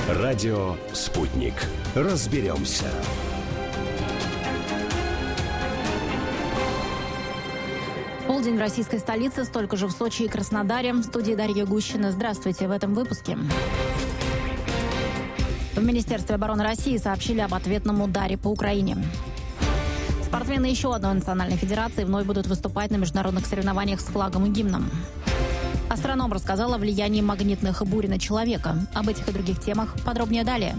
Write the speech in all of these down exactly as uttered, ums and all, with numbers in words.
Радио «Спутник». Разберемся. Полдень в российской столице, столько же в Сочи и Краснодаре. В студии Дарья Гущина. Здравствуйте в этом выпуске. В Министерстве обороны России сообщили об ответном ударе по Украине. Спортсмены еще одной национальной федерации вновь будут выступать на международных соревнованиях с флагом и гимном. Астроном рассказал о влиянии магнитных бурь на человека. Об этих и других темах подробнее далее.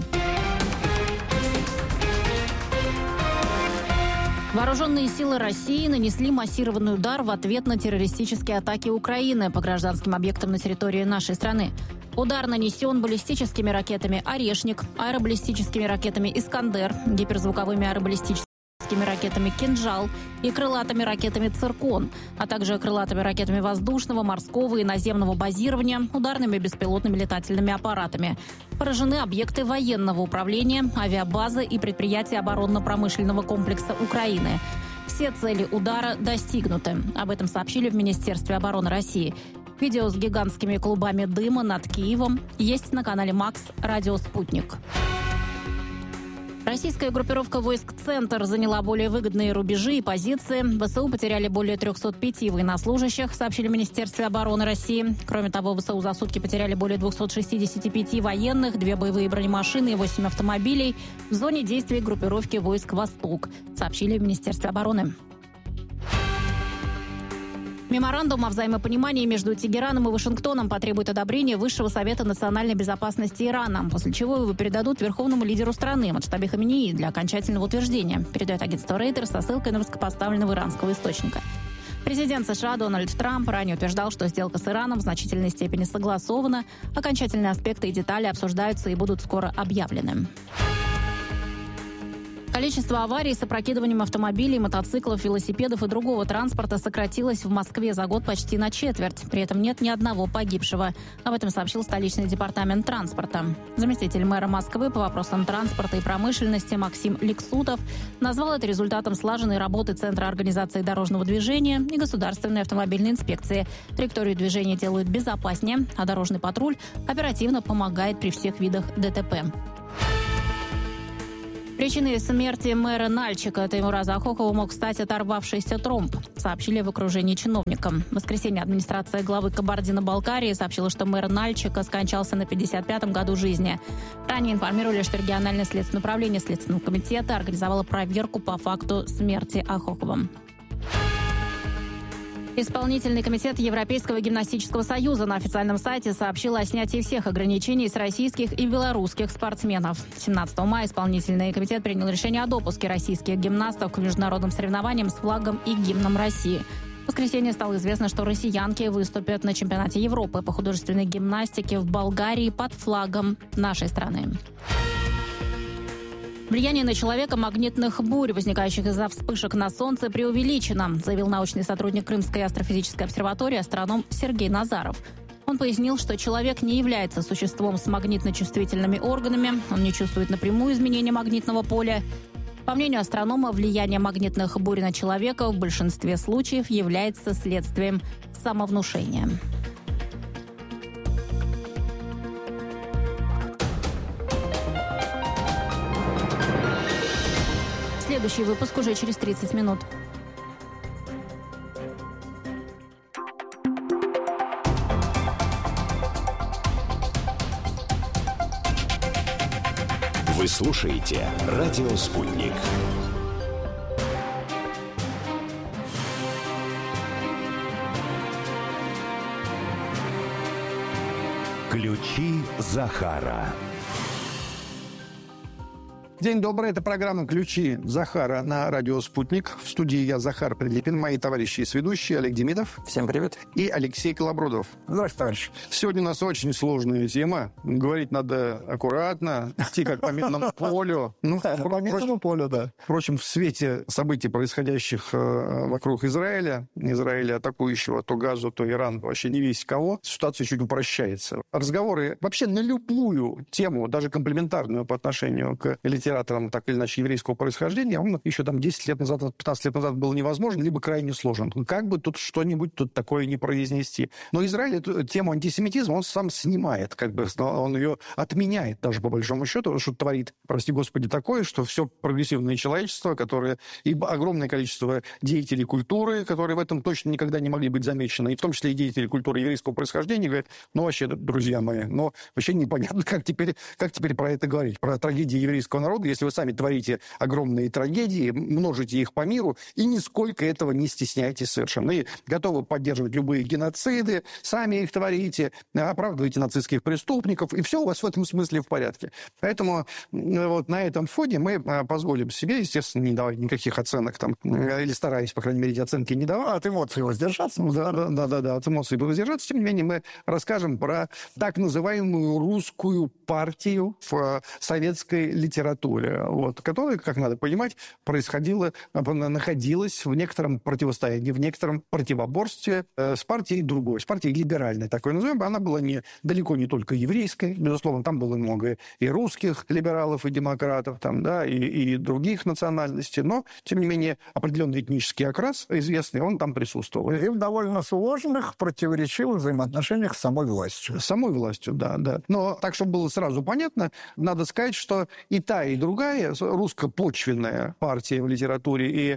Вооруженные силы России нанесли массированный удар в ответ на террористические атаки Украины по гражданским объектам на территории нашей страны. Удар нанесен баллистическими ракетами «Орешник», аэробаллистическими ракетами «Искандер», гиперзвуковыми аэробаллистическими ракетами «Кинжал» и крылатыми ракетами «Циркон», а также крылатыми ракетами воздушного, морского и наземного базирования, ударными беспилотными летательными аппаратами. Поражены объекты военного управления, авиабазы и предприятия оборонно-промышленного комплекса Украины. Все цели удара достигнуты. Об этом сообщили в Министерстве обороны России. Видео с гигантскими клубами дыма над Киевом есть на канале «Макс» «Радио Спутник». Российская группировка войск «Центр» заняла более выгодные рубежи и позиции. ВСУ потеряли более триста пять военнослужащих, сообщили в Министерстве обороны России. Кроме того, ВСУ за сутки потеряли более двести шестьдесят пять военных, две боевые бронемашины и восемь автомобилей в зоне действия группировки войск «Восток», сообщили в Министерстве обороны. Меморандум о взаимопонимании между Тегераном и Вашингтоном потребует одобрения Высшего совета национальной безопасности Ирана, после чего его передадут верховному лидеру страны Муджтаби Хаминеи для окончательного утверждения, передает агентство Рейтер со ссылкой на высокопоставленного иранского источника. Президент США Дональд Трамп ранее утверждал, что сделка с Ираном в значительной степени согласована, окончательные аспекты и детали обсуждаются и будут скоро объявлены. Количество аварий с опрокидыванием автомобилей, мотоциклов, велосипедов и другого транспорта сократилось в Москве за год почти на четверть. При этом нет ни одного погибшего. Об этом сообщил столичный департамент транспорта. Заместитель мэра Москвы по вопросам транспорта и промышленности Максим Лексутов назвал это результатом слаженной работы Центра организации дорожного движения и Государственной автомобильной инспекции. Траекторию движения делают безопаснее, а дорожный патруль оперативно помогает при всех видах ДТП. Причиной смерти мэра Нальчика Теймураза Ахохова мог стать оторвавшийся тромб, сообщили в окружении чиновникам. В воскресенье администрация главы Кабардино-Балкарии сообщила, что мэр Нальчика скончался на пятьдесят пятом году жизни. Ранее информировали, что региональное следственное управление Следственного комитета организовало проверку по факту смерти Ахохова. Исполнительный комитет Европейского гимнастического союза на официальном сайте сообщил о снятии всех ограничений с российских и белорусских спортсменов. семнадцатого мая исполнительный комитет принял решение о допуске российских гимнастов к международным соревнованиям с флагом и гимном России. В воскресенье стало известно, что россиянки выступят на чемпионате Европы по художественной гимнастике в Болгарии под флагом нашей страны. Влияние на человека магнитных бурь, возникающих из-за вспышек на Солнце, преувеличено, заявил научный сотрудник Крымской астрофизической обсерватории астроном Сергей Назаров. Он пояснил, что человек не является существом с магнитно-чувствительными органами, он не чувствует напрямую изменения магнитного поля. По мнению астронома, влияние магнитных бурь на человека в большинстве случаев является следствием самовнушения. Следующий выпуск уже через тридцать минут. Вы слушаете «Радио Спутник». Ключи Захара. День добрый. Это программа «Ключи Захара» на радио «Спутник». В студии я, Захар Прилепин, мои товарищи и сведущие Олег Демидов. Всем привет. И Алексей Колобродов. Здравствуйте, товарищ. Сегодня у нас очень сложная тема. Говорить надо аккуратно, идти как по минному полю. Ну, по минному полю, да. Впрочем, в свете событий, происходящих вокруг Израиля, Израиля, атакующего то Газу, то Иран, вообще не весь кого, ситуация чуть упрощается. Разговоры вообще на любую тему, даже комплементарную по отношению к элите литератором, так или иначе, еврейского происхождения, он еще там десять лет назад, пятнадцать лет назад был невозможен, либо крайне сложен. Как бы тут что-нибудь тут такое не произнести. Но Израиль эту тему антисемитизма он сам снимает, как бы, он ее отменяет даже по большому счету, что творит, прости господи, такое, что все прогрессивное человечество, которое, и огромное количество деятелей культуры, которые в этом точно никогда не могли быть замечены, и в том числе и деятели культуры еврейского происхождения, говорят, ну вообще, друзья мои, но вообще непонятно, как теперь, как теперь про это говорить, про трагедии еврейского народа, если вы сами творите огромные трагедии, множите их по миру, и нисколько этого не стесняетесь совершенно. И готовы поддерживать любые геноциды, сами их творите, оправдываете нацистских преступников, и все у вас в этом смысле в порядке. Поэтому вот на этом фоне мы позволим себе, естественно, не давать никаких оценок там, или стараясь, по крайней мере, эти оценки не давать. От эмоций воздержаться? Да, да, да, да, да, от эмоций воздержаться. Тем не менее, мы расскажем про так называемую русскую партию в советской литературе, вот, которая, как надо понимать, происходила, находилась в некотором противостоянии, в некотором противоборстве с партией другой, с партией либеральной, такой назовем. Она была не, далеко не только еврейской, безусловно, там было много и русских либералов, и демократов, там, да, и, и других национальностей, но, тем не менее, определенный этнический окрас известный, он там присутствовал. И в довольно сложных, противоречивых взаимоотношениях с самой властью. С самой властью, да, да. Но так, чтобы было сразу понятно, надо сказать, что и та, и другая русско-почвенная партия в литературе, и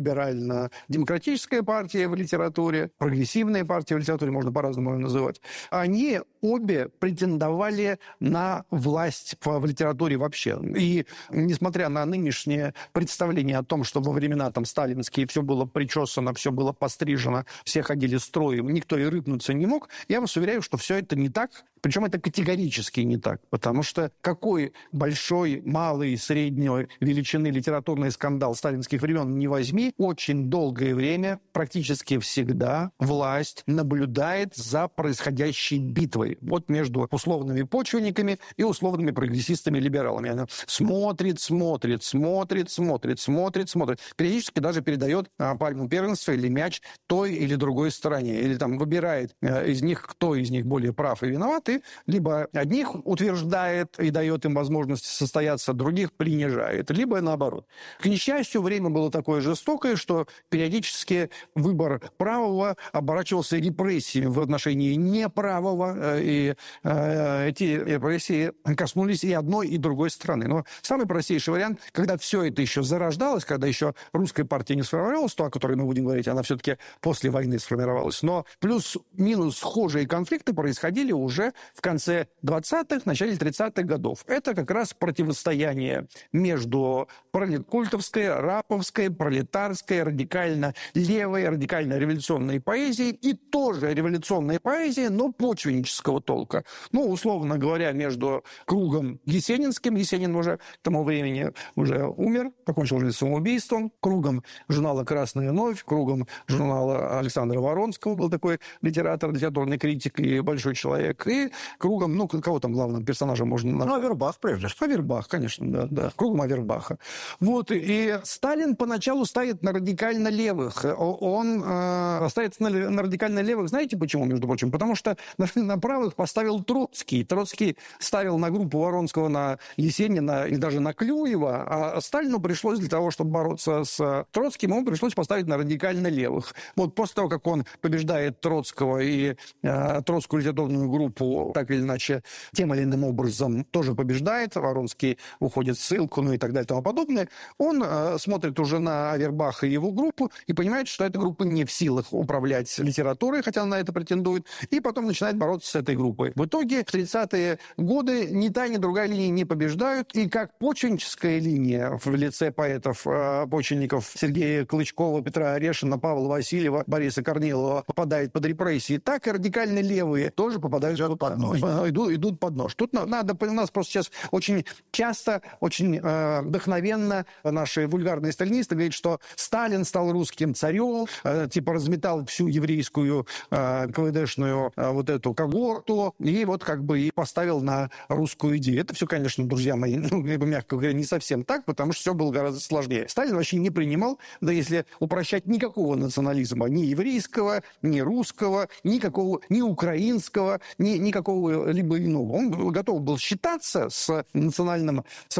либерально-демократическая партия в литературе, прогрессивная партия в литературе, можно по-разному ее называть, они обе претендовали на власть в литературе вообще. И несмотря на нынешнее представление о том, что во времена там сталинские все было причесано, все было пострижено, все ходили строем, никто и рыпнуться не мог, я вас уверяю, что все это не так. Причем это категорически не так, потому что какой большой, малый, средней величины литературный скандал сталинских времен не возьми, очень долгое время, практически всегда, власть наблюдает за происходящей битвой. Вот между условными почвенниками и условными прогрессистами-либералами. Она смотрит, смотрит, смотрит, смотрит, смотрит, смотрит. Периодически даже передает а, пальму первенства или мяч той или другой стороне. Или там выбирает а, из них, кто из них более прав и виноват, и либо одних утверждает и дает им возможность состояться, других принижает, либо наоборот. К несчастью, время было такое жестокое, что периодически выбор правого оборачивался репрессиями в отношении неправого, и э, эти репрессии коснулись и одной, и другой стороны. Но самый простейший вариант, когда все это еще зарождалось, когда еще русская партия не сформировалась, то, о которой мы будем говорить, она все-таки после войны сформировалась, но плюс-минус схожие конфликты происходили уже в конце двадцатых, начале тридцатых годов. Это как раз противостояние между культовской, раповской, пролетарской, радикально-левой, радикально-революционной поэзией и тоже революционной поэзией, но почвеннического толка. Ну, условно говоря, между кругом есенинским, Есенин уже к тому времени уже умер, покончил жизнь самоубийством, кругом журнала «Красная новь», кругом журнала Александра Воронского, был такой литератор, литературный критик и большой человек, и кругом, ну, кого там главным персонажем можно... Ну, Авербах, прежде всего. Авербах, конечно, да, да. Кругом Авербаха. Вот, и Сталин поначалу ставит на радикально левых. Он э, ставит на, на радикально левых, знаете почему, между прочим? Потому что на, на правых поставил Троцкий. Троцкий ставил на группу Воронского, на Есенина и даже на Клюева, а Сталину пришлось для того, чтобы бороться с Троцким, ему пришлось поставить на радикально левых. Вот после того, как он побеждает Троцкого и э, Троцкую литературную группу, так или иначе, тем или иным образом тоже побеждает, Воронский уходит в ссылку, ну и так далее и тому подобное, он э, смотрит уже на Авербаха и его группу и понимает, что эта группа не в силах управлять литературой, хотя она на это претендует, и потом начинает бороться с этой группой. В итоге в тридцатые годы ни та, ни другая линия не побеждают, и как почвенническая линия в лице поэтов, э, почвенников Сергея Клычкова, Петра Орешина, Павла Васильева, Бориса Корнилова попадает под репрессии, так и радикально левые тоже попадают под нож. Идут, идут под нож. Тут надо, у нас просто сейчас очень часто, очень э, вдохновенно наши вульгарные сталинисты говорят, что Сталин стал русским царем, э, типа разметал всю еврейскую э, КВДшную э, вот эту когорту и вот как бы и поставил на русскую идею. Это все, конечно, друзья мои, ну, мягко говоря, не совсем так, потому что все было гораздо сложнее. Сталин вообще не принимал, да если упрощать, никакого национализма, ни еврейского, ни русского, никакого, ни украинского, ни, никакого либо иного. Он готов был считаться с национальным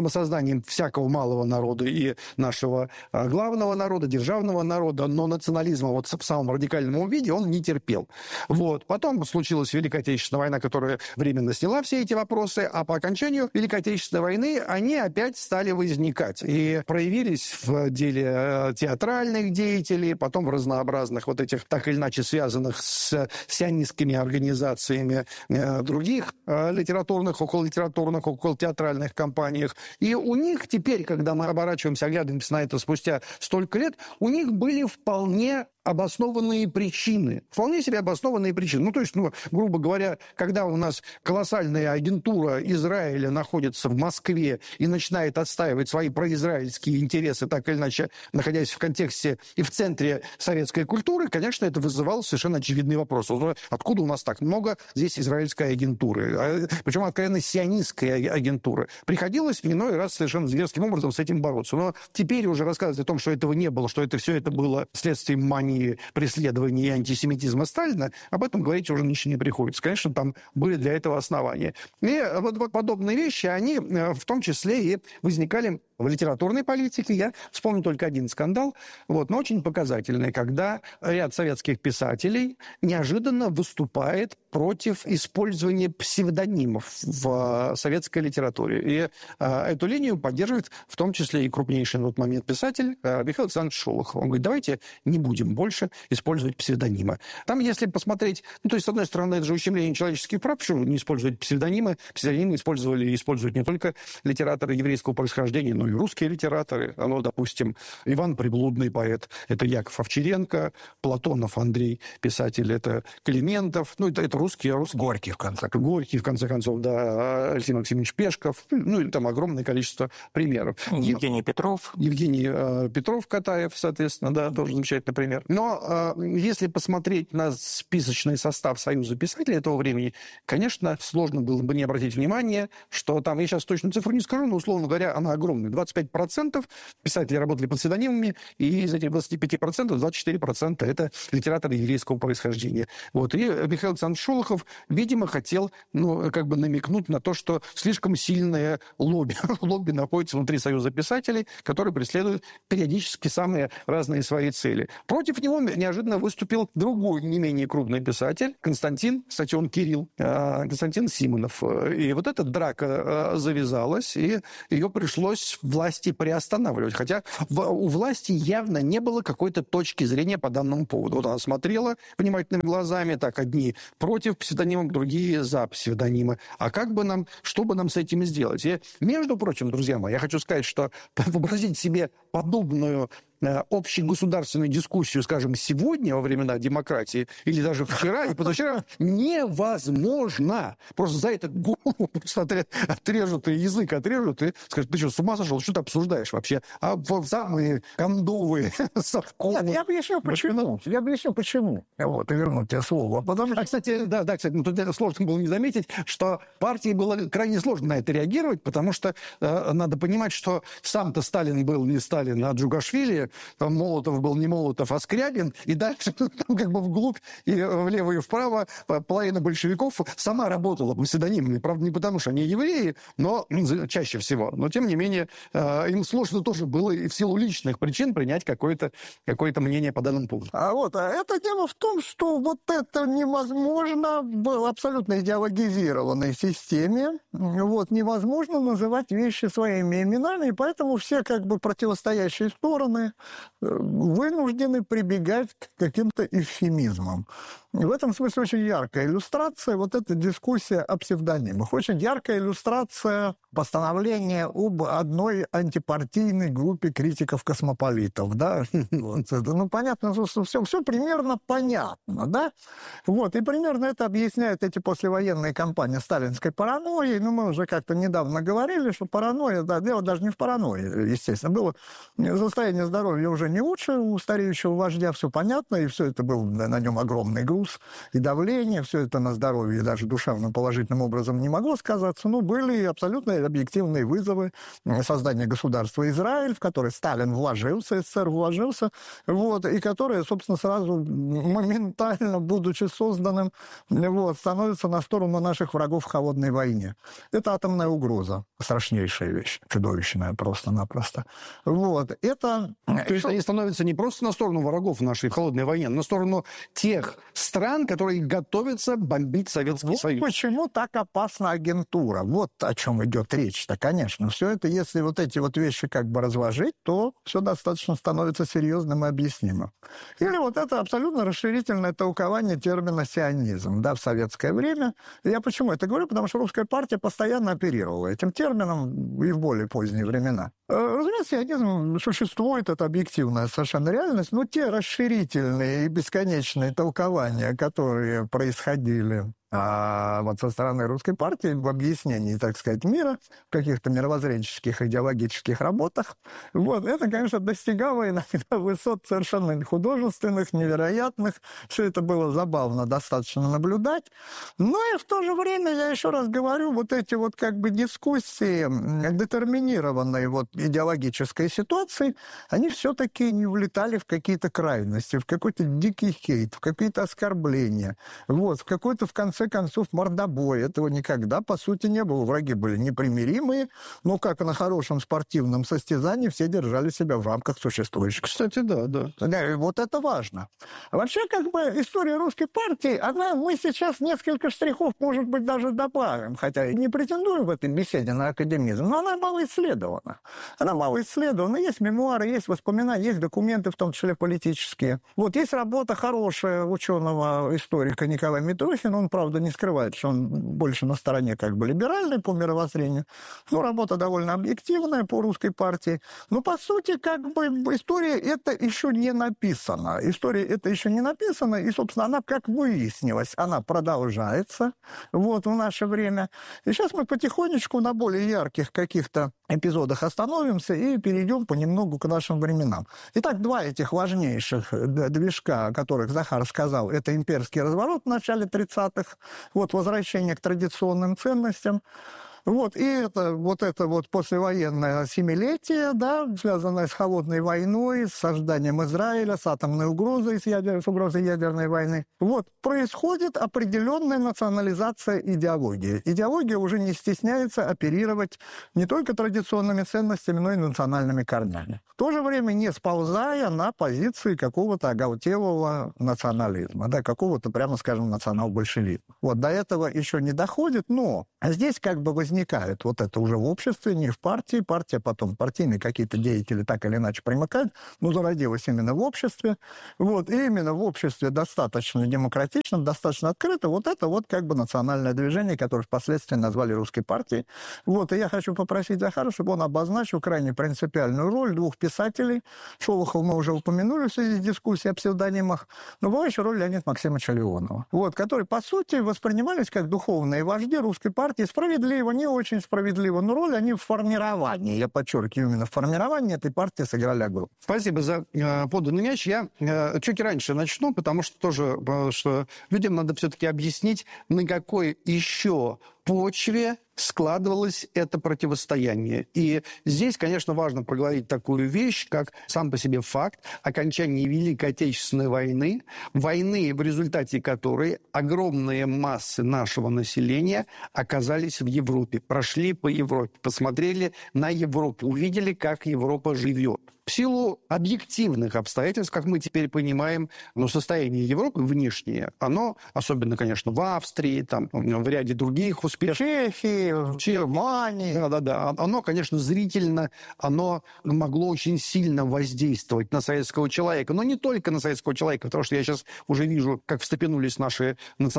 самосознанием всякого малого народа и нашего главного народа, державного народа, но национализма вот в самом радикальном виде он не терпел. Вот. Потом случилась Великая Отечественная война, которая временно сняла все эти вопросы, а по окончанию Великой Отечественной войны они опять стали возникать и проявились в деле театральных деятелей, потом в разнообразных вот этих так или иначе связанных с сионистскими организациями других литературных, окололитературных, околотеатральных компаниях. И у них теперь, когда мы оборачиваемся, оглядываемся на это спустя столько лет, у них были вполне обоснованные причины. Вполне себе обоснованные причины. Ну, то есть, ну, грубо говоря, когда у нас колоссальная агентура Израиля находится в Москве и начинает отстаивать свои произраильские интересы, так или иначе, находясь в контексте и в центре советской культуры, конечно, это вызывало совершенно очевидный вопрос. Откуда у нас так много здесь израильской агентуры? Причем откровенно сионистской агентуры. Приходилось иной раз совершенно зверским образом с этим бороться. Но теперь уже рассказывать о том, что этого не было, что это все это было следствием мании преследования и антисемитизма Сталина, об этом говорить уже ничего не приходится. Конечно, там были для этого основания. И вот, вот подобные вещи, они в том числе и возникали в литературной политике. Я вспомню только один скандал, вот, но очень показательный, когда ряд советских писателей неожиданно выступает против использования псевдонимов в советской литературе. И а, эту линию поддерживает в том числе и крупнейший на тот момент писатель а, Михаил Александрович Шолохов. Он говорит, давайте не будем больше использовать псевдонимы. Там, если посмотреть, ну, то есть, с одной стороны, это же ущемление человеческих прав, почему не использовать псевдонимы? Псевдонимы использовали и используют не только литераторы еврейского происхождения, но и русские литераторы. Ну, допустим, Иван Приблудный поэт, это Яков Овчаренко, Платонов Андрей, писатель, это Климентов, ну, это, это русские, русские. Горький, в конце концов. Горький, в конце концов, да, Алексей Максимович Пешков, ну, и там огромное количество примеров. Евгений Ев... Петров. Евгений э, Петров-Катаев, соответственно, да, тоже замечательный пример. Но э, если посмотреть на списочный состав Союза писателей этого времени, конечно, сложно было бы не обратить внимание, что там, я сейчас точно цифру не скажу, но, условно говоря, она огромная. двадцать пять процентов писателей работали под псевдонимами, и из этих двадцати пяти процентов двадцать четыре процента это литераторы еврейского происхождения. Вот. И Михаил Александрович Шолохов, видимо, хотел, ну, как бы намекнуть на то, что слишком сильное лобби, лобби находится внутри Союза писателей, который преследует периодически самые разные свои цели. Против него неожиданно выступил другой, не менее крупный писатель, Константин, кстати, он Кирилл, Константин Симонов. И вот эта драка завязалась, и ее пришлось власти приостанавливать. Хотя у власти явно не было какой-то точки зрения по данному поводу. Вот она смотрела внимательными глазами, так, одни против псевдонимов, другие за псевдонимы. А как бы нам, что бы нам с этим сделать? И, между прочим, друзья мои, я хочу сказать, что вообразить себе подобную общегосударственную дискуссию, скажем, сегодня, во времена демократии, или даже вчера и позавчера, невозможно. Просто за это голову просто отрежут, и язык отрежут, и скажут, ты что, с ума сошел? Что ты обсуждаешь вообще? А вот самые кондовые совковые... Нет, я объясню, почему. Я объясню, почему. Вот, и верну тебе слово. Потому что... А, кстати, да, да, кстати, ну, тут это сложно было не заметить, что партии было крайне сложно на это реагировать, потому что э, надо понимать, что сам-то Сталин был не Сталин, а Джугашвили, там Молотов был не Молотов, а Скрябин, и дальше там как бы вглубь и влево, и вправо половина большевиков сама работала по псевдонимам. Правда, не потому, что они евреи, но чаще всего. Но, тем не менее, им сложно тоже было и в силу личных причин принять какое-то, какое-то мнение по данному поводу. А вот, а это дело в том, что вот это невозможно в абсолютно идеологизированной системе. Вот, невозможно называть вещи своими именами, и поэтому все как бы противостоящие стороны вынуждены прибегать к каким-то эвфемизмам. В этом смысле очень яркая иллюстрация вот эта дискуссия о псевдонимах. Очень яркая иллюстрация постановления об одной антипартийной группе критиков-космополитов. Да? Вот это, ну, понятно, что все, все примерно понятно. Да? Вот, и примерно это объясняют эти послевоенные кампании сталинской паранойи. Ну, мы уже как-то недавно говорили, что паранойя, да, дело даже не в паранойи, естественно. Было состояние здоровья уже не лучше у стареющего вождя, все понятно, и все это был на нем огромный груз груз и давление, все это на здоровье даже душевным положительным образом не могло сказаться, но были абсолютно объективные вызовы создания государства Израиль, в которое Сталин вложился, СССР вложился, вот, и которое, собственно, сразу моментально, будучи созданным, вот, становится на сторону наших врагов в холодной войне. Это атомная угроза, страшнейшая вещь, чудовищная просто-напросто. Вот, это... То есть они становятся не просто на сторону врагов в нашей холодной войне, но на сторону тех стран, которые готовятся бомбить Советский вот Союз. Почему так опасна агентура? Вот о чем идет речь-то, конечно. Все это, если вот эти вот вещи как бы разложить, то все достаточно становится серьезным и объяснимым. Или вот это абсолютно расширительное толкование термина «сионизм», да, в советское время. Я почему это говорю? Потому что русская партия постоянно оперировала этим термином и в более поздние времена. Разумеется, сионизм существует, это объективная совершенно реальность, но те расширительные и бесконечные толкования, которые происходили а вот со стороны русской партии в объяснении, так сказать, мира, в каких-то мировоззренческих, идеологических работах, вот, это, конечно, достигало иногда высот совершенно художественных, невероятных. Все это было забавно достаточно наблюдать. Но и в то же время, я еще раз говорю, вот эти вот как бы дискуссии, детерминированные вот идеологической ситуацией, они все-таки не влетали в какие-то крайности, в какой-то дикий хейт, в какие-то оскорбления, вот, в какой-то, в конце концов, мордобой. Этого никогда, по сути, не было. Враги были непримиримые, но, как на хорошем спортивном состязании, все держали себя в рамках существующих. Кстати, да, да. Да, и вот это важно. Вообще, как бы, история русской партии, она, мы сейчас несколько штрихов, может быть, даже добавим, хотя и не претендуем в этой беседе на академизм, но она мало исследована. Она мало исследована. Есть мемуары, есть воспоминания, есть документы, в том числе политические. Вот есть работа хорошая ученого-историка Николая Митрухина, он, правда, не скрывает, что он больше на стороне как бы либеральной по мировоззрению. Ну, работа довольно объективная по русской партии. Но, по сути, как бы история это еще не написана. История это еще не написана, и, собственно, она, как выяснилось, она продолжается вот в наше время. И сейчас мы потихонечку на более ярких каких-то эпизодах остановимся и перейдем понемногу к нашим временам. Итак, два этих важнейших движка, о которых Захар сказал, это имперский разворот в начале тридцатых, вот возвращение к традиционным ценностям. Вот, и это вот это вот послевоенное семилетие, да, связанное с холодной войной, с созданием Израиля, с атомной угрозой, с, ядер... с угрозой ядерной войны, вот, происходит определенная национализация идеологии. Идеология уже не стесняется оперировать не только традиционными ценностями, но и национальными корнями. В то же время не сползая на позиции какого-то оголтелого национализма, да, какого-то, прямо скажем, национал-большевизма. Вот, до этого еще не доходит, но здесь как бы возникает возникает вот это уже в обществе, не в партии. Партия потом, партийные какие-то деятели так или иначе примыкают, но зародилась именно в обществе. Вот, и именно в обществе достаточно демократично, достаточно открыто. Вот это вот как бы национальное движение, которое впоследствии назвали русской партией. Вот, и я хочу попросить Захара, чтобы он обозначил крайне принципиальную роль двух писателей. Шолохова мы уже упомянули в связи с дискуссией о псевдонимах, но была еще роль Леонида Максимовича Леонова, вот, которые, по сути, воспринимались как духовные вожди русской партии, справедливо, не очень справедливо, но роль они в формировании, я подчеркиваю, именно в формировании этой партии сыграли огромную. Спасибо за э, поданный мяч. Я э, чуть раньше начну, потому что тоже, э, что людям надо все-таки объяснить, на какой еще почве складывалось это противостояние. И здесь, конечно, важно проговорить такую вещь, как сам по себе факт окончания Великой Отечественной войны, войны, в результате которой огромные массы нашего населения оказались в Европе, прошли по Европе, посмотрели на Европу, увидели, как Европа живет. В силу объективных обстоятельств, как мы теперь понимаем, ну, состояние Европы внешнее, оно, особенно, конечно, в Австрии, там, в ряде других успешных... Чехии, в Германии. Да-да-да. Оно, конечно, зрительно, оно могло очень сильно воздействовать на советского человека. Но не только на советского человека, потому что я сейчас уже вижу, как встрепенулись наши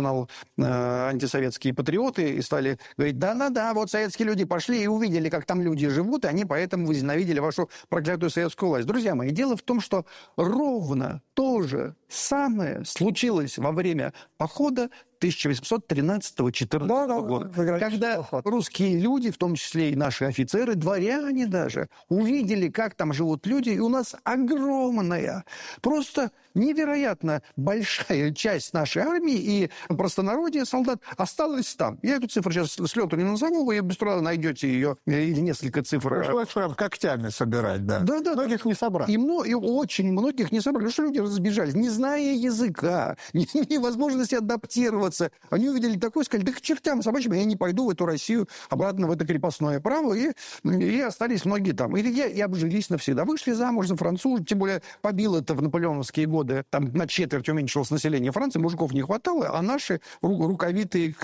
национал-антисоветские патриоты и стали говорить, да-да-да, вот советские люди пошли и увидели, как там люди живут, и они поэтому возненавидели вашу проклятую советскую власть. Друзья мои, дело в том, что ровно то же самое случилось во время похода тысяча восемьсот тринадцатого-четырнадцатого да, да, года, да, когда поход. Русские люди, в том числе и наши офицеры, дворяне даже, увидели, как там живут люди, и у нас огромная, просто невероятно большая часть нашей армии и простонародья солдат осталась там. Я эту цифру сейчас с лету не назову, вы без труда найдете ее, или несколько цифр. Пришлось прям когтями собирать, да. Да, да. Многих не собрали. И, и очень многих не собрали. Что люди разбежались, не зная языка, невозможности адаптироваться. Они увидели такое, сказали, да к чертям собачьим, я не пойду в эту Россию обратно в это крепостное право, и, и остались многие там. И, и обжились навсегда. Вышли замуж за французов, тем более побил это в наполеоновские годы. Там на четверть уменьшилось население Франции, мужиков не хватало, а наши рукавитые,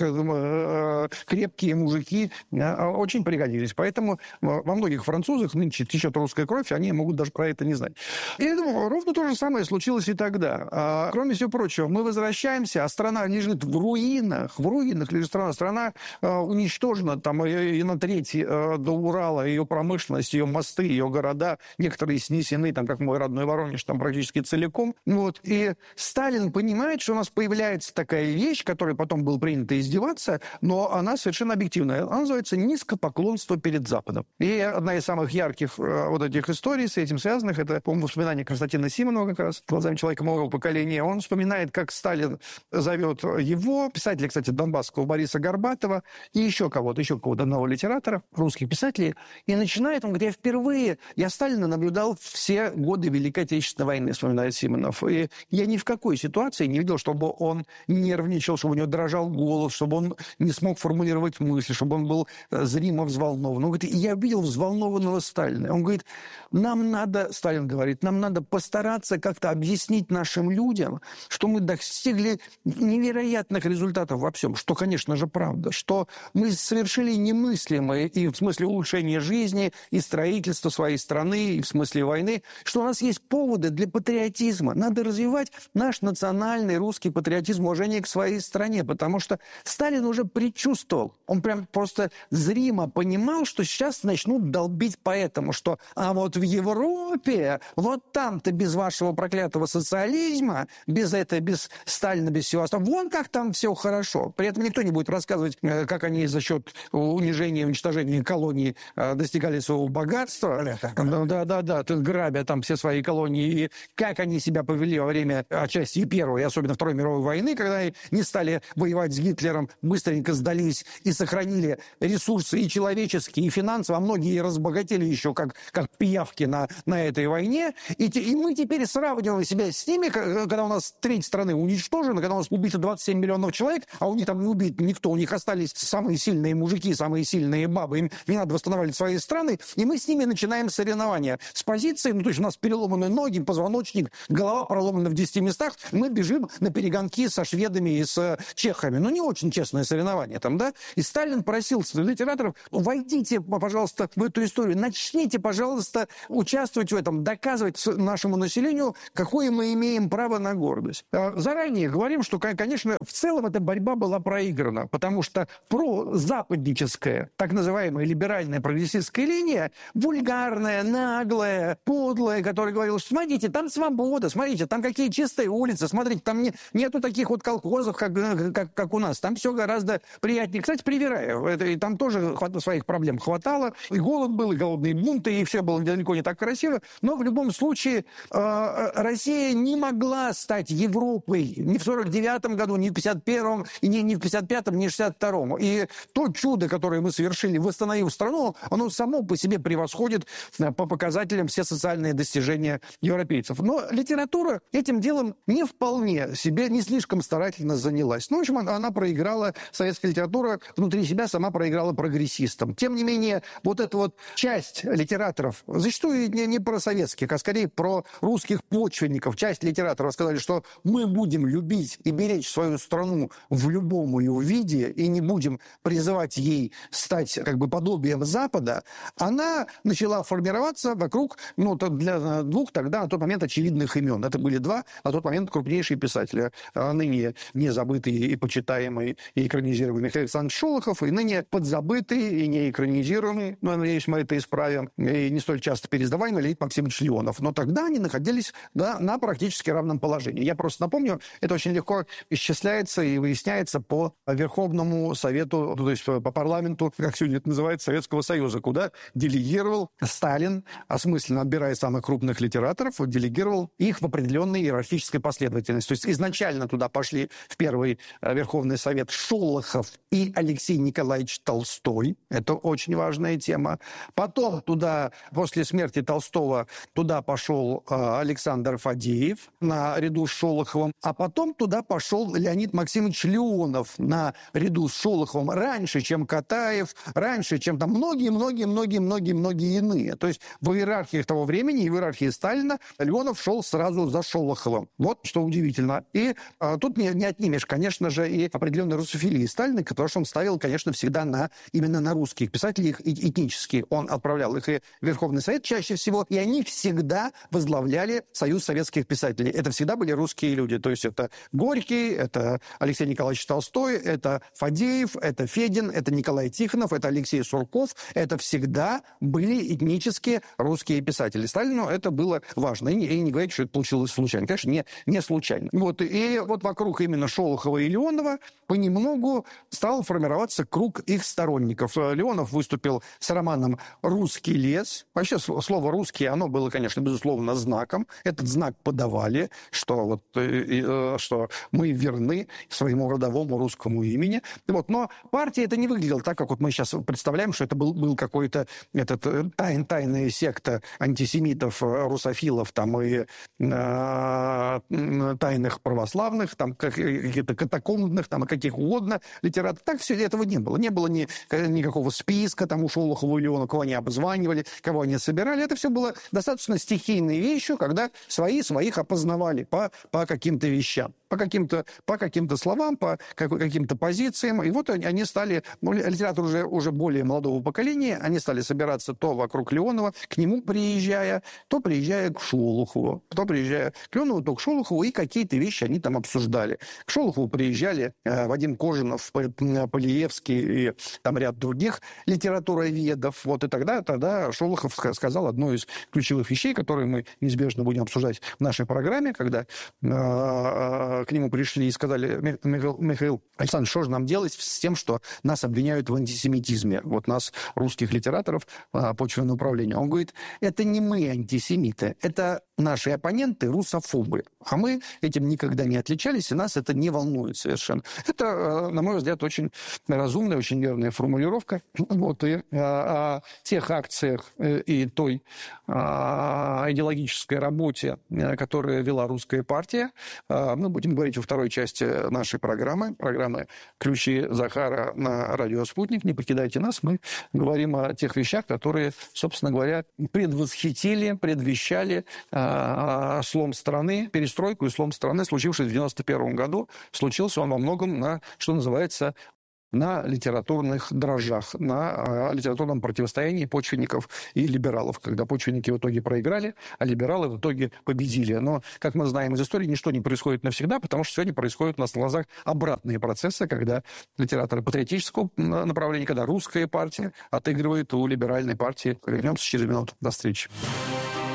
крепкие мужики очень пригодились. Поэтому во многих французах нынче течет русская кровь, они могут даже про это не знать. И я думаю, ровно то же самое случилось и тогда. А, кроме всего прочего, мы возвращаемся, а страна лежит в руинах, в руинах лежит страна. Страна а, уничтожена там и, и на треть а, до Урала, ее промышленность, ее мосты, ее города, некоторые снесены, там, как мой родной Воронеж, там практически целиком. Вот. И Сталин понимает, что у нас появляется такая вещь, которой потом было принято издеваться, но она совершенно объективная. Она называется низкопоклонство перед Западом. И одна из самых ярких э, вот этих историй с этим связанных, это, по-моему, воспоминания Константина Симонова как раз, глазами человека моего поколения. Он вспоминает, как Сталин зовет его, писателя, кстати, донбасского Бориса Горбатова, и еще кого-то, еще кого-то, одного литератора, русских писателей, и начинает, он говорит, я впервые, я Сталина наблюдал все годы Великой Отечественной войны, вспоминает Симонов, и я ни в какой ситуации не видел, чтобы он нервничал, чтобы у него дрожал голос, чтобы он не смог формулировать мысли, чтобы он был зримо взволнован. Он говорит, я видел взволнованного Сталина. Он говорит, нам надо, Сталин говорит, нам надо постараться как-то объяснить нашим людям, что мы достигли невероятных результатов во всем, что, конечно же, правда, что мы совершили немыслимое и в смысле улучшения жизни, и строительства своей страны, и в смысле войны, что у нас есть поводы для патриотизма. Надо развивать наш национальный русский патриотизм, уважение к своей стране, потому что Сталин уже предчувствовал, он прям просто зримо понимал, что сейчас начнут долбить поэтому, что а вот в Европе, вот там-то без вашего проклятого социализма, без этого, без Сталина, без всего остального, вон как там все хорошо. При этом никто не будет рассказывать, как они за счет унижения, уничтожения колоний достигали своего богатства. Да-да-да, грабя там все свои колонии, и как они себя повели во время отчасти и Первой, и особенно Второй мировой войны, когда они не стали воевать с Гитлером, быстренько сдались и сохранили ресурсы и человеческие, и финансовые, а многие разбогатели еще как, как пиявки на, на этой войне. И, и мы теперь сравниваем себя с ними, когда у нас треть страны уничтожена, когда у нас убито двадцать семь миллионов человек, а у них там не убит никто, у них остались самые сильные мужики, самые сильные бабы, им не надо восстанавливать свои страны, и мы с ними начинаем соревнования. С позиции, ну то есть у нас переломаны ноги, позвоночник, голова проломана в десяти местах, мы бежим на перегонки со шведами и с чехами. Ну, не очень честное соревнование там, да? И Сталин просил литераторов, войдите, пожалуйста, в эту историю, начните, пожалуйста, участвовать в этом, доказывать нашему населению, какое мы имеем право на гордость. Заранее говорим, что, конечно, в целом эта борьба была проиграна, потому что прозападническая, так называемая либеральная прогрессистская линия, вульгарная, наглая, подлая, которая говорила, что смотрите, там свобода, смотрите, там какие чистые улицы, смотрите, там не, нету таких вот колхозов, как, как, как у нас, там все гораздо приятнее. Кстати, привираю, это, и там тоже своих проблем хватало, и голод был, и голодные бунты, и все было далеко не так красиво, но в любом случае э, Россия не могла стать Европой ни в сорок девятом году, ни в пятьдесят первом, и ни, ни в пятьдесят пятом, ни в шестьдесят втором. И то чудо, которое мы совершили, восстановив страну, оно само по себе превосходит по показателям все социальные достижения европейцев. Но литература этим делом не вполне себе, не слишком старательно занялась. Ну, в общем, она, она проиграла, советская литература внутри себя сама проиграла прогрессистам. Тем не менее, вот эта вот часть литераторов, зачастую не, не про советских, а скорее про русских почвенников, часть литераторов сказали, что мы будем любить и беречь свою страну в любом ее виде и не будем призывать ей стать как бы подобием Запада, она начала формироваться вокруг, ну, для двух тогда на тот момент очевидных имен. Это были два на тот момент крупнейшие писатели. Ныне не забытый и почитаемый и экранизируемый Михаил Александрович Шолохов, и ныне подзабытый и не экранизируемый, но, надеюсь, мы это исправим, и не столь часто переиздаваемый Леонид Максимович Леонов. Но тогда они находились да, на практически равном положении. Я просто напомню, это очень легко исчисляется выясняется, и выясняется по Верховному Совету, то есть по парламенту, как сегодня это называется, Советского Союза, куда делегировал Сталин, осмысленно отбирая самых крупных литераторов, делегировал их в определенной иерархической последовательности. То есть изначально туда пошли в первый Верховный Совет Шолохов и Алексей Николаевич Толстой. Это очень важная тема. Потом туда, после смерти Толстого, туда пошел Александр Фадеев наряду с Шолоховым, а потом туда пошел Леонид Максимович Леонов наряду с Шолоховым раньше, чем Катаев, раньше, чем там многие-многие-многие-многие-многие иные. То есть в иерархиях того времени и в иерархии Сталина Леонов шел сразу за Шолоховым. Вот что удивительно. И а, тут не, не отнимешь, конечно же, и определенной русофилии Сталина, потому что он ставил, конечно, всегда на, именно на русских писателей, их этнические. Он отправлял их и в Верховный Совет чаще всего, и они всегда возглавляли Союз советских писателей. Это всегда были русские люди. То есть это Горький, это Алексей Николаевич Толстой, это Фадеев, это Федин, это Николай Тихонов, это Алексей Сурков. Это всегда были этнические русские писатели. Сталину это было важно. И не, и не говорить, что это получилось случайно. Конечно, не, не случайно. Вот, и вот вокруг именно Шолохова и Леонова понемногу стал формироваться круг их сторонников. Леонов выступил с романом «Русский лес». Вообще слово «русский», оно было, конечно, безусловно, знаком. Этот знак подавали, что, вот, что мы верны своему родовому русскому имени. Вот, но партия это не выглядела так, как вот мы сейчас представляем, что это был, был какой-то этот, тайн, тайная секта антисемитов, русофилов там, и э, тайных православных, там, каких-то катакомбных, там, каких угодно литераторов. Так все этого не было. Не было ни, никакого списка, там, у Шолохова и Леонова, кого они обзванивали, кого они собирали. Это все было достаточно стихийной вещью, когда свои своих опознавали по, по каким-то вещам, по каким-то, по каким-то словам, по каким-то позициям. И вот они, они стали, ну, литератор уже, уже более молодого поколения, они стали собираться то вокруг Леонова, к нему приезжая, то приезжая к Шолохову, то приезжая к Леонову, то к Шолохову, и какие-то вещи они там обсуждали. К Шолохову приезжали э, Вадим Кожинов, Полиевский и там ряд других литературоведов. Вот, и тогда, тогда Шолохов сказал одну из ключевых вещей, которые мы неизбежно будем обсуждать в нашей программе, когда э, э, к нему пришли и сказали: Михаил, Михаил Александрович, что же нам делать с тем, что нас обвиняют в антисемитизме? Вот нас, русских литераторов, э, почвенное управление. Он говорит: это не мы антисемиты, это наши оппоненты русофобы. А мы этим никогда не отличались, и нас это не волнует совершенно. Это, на мой взгляд, очень разумная, очень верная формулировка. Вот, и о, о тех акциях и той о, идеологической работе, которую вела русская партия, мы будем говорить во второй части нашей программы, программы «Ключи Захара» на радио «Спутник». Не покидайте нас, мы говорим о тех вещах, которые, собственно говоря, предвосхитили, предвещали э, слом страны, перестройку и слом страны, случившийся в девяносто первом году. Случился он во многом на, что называется, на литературных дрожжах, на э, литературном противостоянии почвенников и либералов, когда почвенники в итоге проиграли, а либералы в итоге победили. Но, как мы знаем из истории, ничто не происходит навсегда, потому что сегодня происходят у нас на глазах обратные процессы, когда литераторы патриотического направления, когда русская партия отыгрывает у либеральной партии. Вернемся через минуту. До встречи.